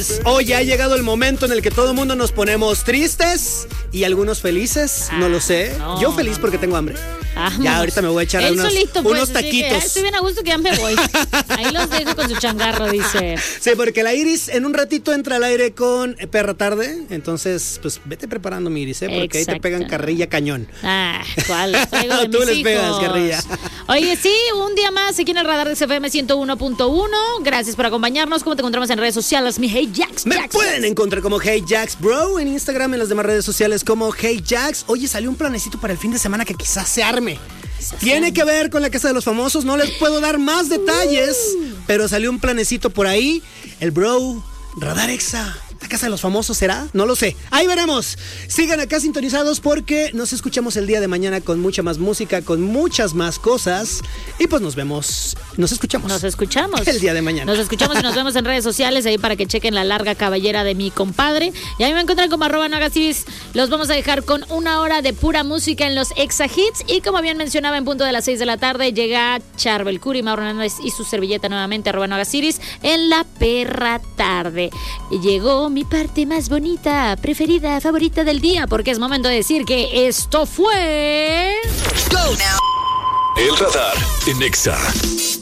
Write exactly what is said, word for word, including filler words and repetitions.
es, hoy ha llegado el momento en el que todo el mundo nos ponemos tristes y algunos felices, ah, no lo sé. No, Yo feliz no, porque tengo hambre. Ah, ya ahorita me voy a echar unos, solito, pues, unos taquitos. Que, estoy bien a gusto que ya me voy. Ahí los dejo con su changarro, dice. Sí, porque la Iris en un ratito entra al aire con Perra Tarde. Entonces, pues vete preparando, mi Iris, ¿eh? Porque Exacto. ahí te pegan carrilla cañón. Ah, ¿cuál? Traigo de Tú mis les hijos. pegas carrilla. Oye, sí, un día más aquí en el radar de C F M ciento uno punto uno. Gracias por acompañarnos. ¿Cómo te encontramos en redes sociales, mi Hey Jax? Me Jax, pueden encontrar como Hey Jax Bro en Instagram, en las demás redes sociales como Hey Jax. Oye, salió un planecito para el fin de semana que quizás se arme. Tiene que ver con la Casa de los Famosos, no les puedo dar más detalles, uh. pero salió un planecito por ahí. El Bro, Radar Exa, la Casa de los Famosos será, no lo sé. Ahí veremos. Sigan acá sintonizados porque nos escuchamos el día de mañana con mucha más música, con muchas más cosas. Y pues nos vemos, nos escuchamos. Nos escuchamos. El día de mañana. Nos escuchamos y nos vemos en redes sociales ahí para que chequen la larga cabellera de mi compadre. Y a mí me encuentran como arroba no hagas iris. Los vamos a dejar con una hora de pura música en los Exa Hits. Y como bien mencionaba, en punto de las seis de la tarde llega Charbel Curi, Mauro Hernández y su servilleta nuevamente, arroba no hagas iris, en la Perra Tarde. Llegó mi parte más bonita, preferida, favorita del día, porque es momento de decir que esto fue... El Radar en Exa.